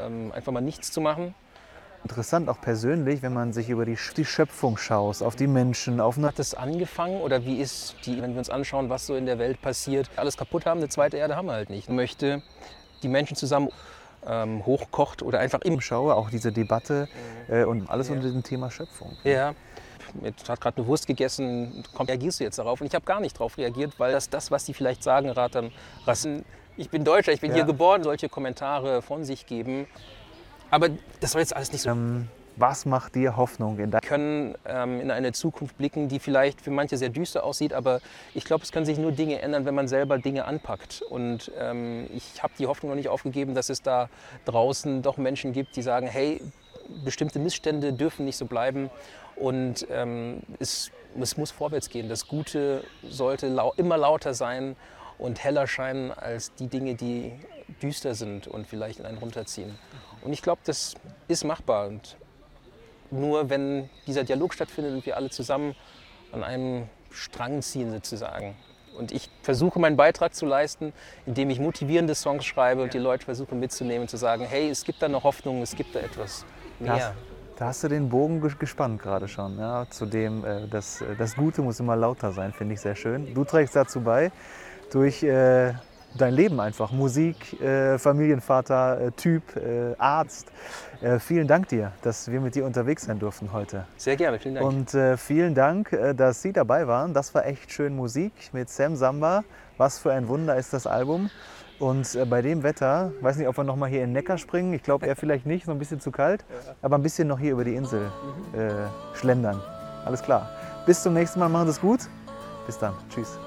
einfach mal nichts zu machen. Interessant auch persönlich, wenn man sich über die Schöpfung schaut, auf die Menschen, auf Hat es angefangen oder wie ist die, wenn wir uns anschauen, was so in der Welt passiert, alles kaputt haben, eine zweite Erde haben wir halt nicht. Ich möchte die Menschen zusammen hochkocht oder einfach im Schaue, auch diese Debatte und alles unter dem Thema Schöpfung. Ja, ich habe gerade eine Wurst gegessen, komm, reagierst du jetzt darauf? Und ich habe gar nicht darauf reagiert, weil das, was die vielleicht sagen, Rassen, ich bin Deutscher, ich bin hier geboren, solche Kommentare von sich geben. Aber das soll jetzt alles nicht so. Was macht dir Hoffnung in Wir können in eine Zukunft blicken, die vielleicht für manche sehr düster aussieht, aber ich glaube, es können sich nur Dinge ändern, wenn man selber Dinge anpackt. Und ich habe die Hoffnung noch nicht aufgegeben, dass es da draußen doch Menschen gibt, die sagen, hey, bestimmte Missstände dürfen nicht so bleiben und es muss vorwärts gehen. Das Gute sollte immer lauter sein und heller scheinen als die Dinge, die düster sind und vielleicht in einen runterziehen. Und ich glaube, das ist machbar. Und nur wenn dieser Dialog stattfindet und wir alle zusammen an einem Strang ziehen sozusagen. Und ich versuche meinen Beitrag zu leisten, indem ich motivierende Songs schreibe und die Leute versuche mitzunehmen und zu sagen, hey, es gibt da noch Hoffnung, es gibt da etwas mehr. Da hast du den Bogen gespannt gerade schon. Ja, zu dem, das Gute muss immer lauter sein, finde ich sehr schön. Du trägst dazu bei, durch dein Leben einfach. Musik, Familienvater, Typ, Arzt. Vielen Dank dir, dass wir mit dir unterwegs sein durften heute. Sehr gerne, vielen Dank. Und vielen Dank, dass Sie dabei waren. Das war echt schön Musik mit Sam Samba. Was für ein Wunder ist das Album. Und bei dem Wetter, weiß nicht, ob wir noch mal hier in den Neckar springen. Ich glaube eher vielleicht nicht, so ein bisschen zu kalt. Aber ein bisschen noch hier über die Insel schlendern. Alles klar. Bis zum nächsten Mal, machen Sie es gut. Bis dann. Tschüss.